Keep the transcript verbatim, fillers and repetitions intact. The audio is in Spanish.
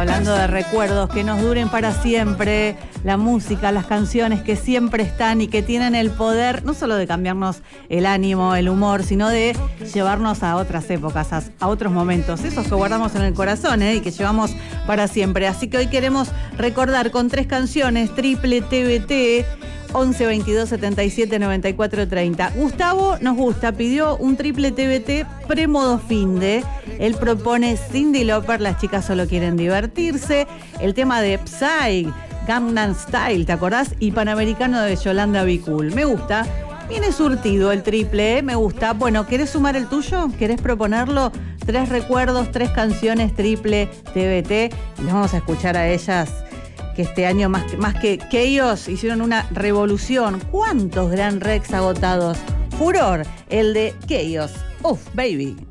Hablando de recuerdos que nos duren para siempre, la música, las canciones que siempre están y que tienen el poder no solo de cambiarnos el ánimo, el humor, sino de llevarnos a otras épocas, a, a otros momentos, esos que guardamos en el corazón, ¿eh? Y que llevamos para siempre. Así que hoy queremos recordar con tres canciones, triple T V T, once veintidós setenta y siete noventa y cuatro treinta. Gustavo nos gusta, pidió un triple T V T premodo finde. Él propone Cyndi Lauper, Las chicas solo quieren divertirse. El tema de Psy, Gangnam Style, ¿te acordás? Y Panamericano de Yolanda Be Cool. Me gusta. Viene surtido el triple, ¿eh? Me gusta. Bueno, ¿querés sumar el tuyo? ¿Querés proponerlo? Tres recuerdos, tres canciones triple T V T. Y les vamos a escuchar a ellas, que este año más, más que, que ellos hicieron una revolución. ¿Cuántos Gran Rex agotados? Furor, el de Chaos. Uf, baby.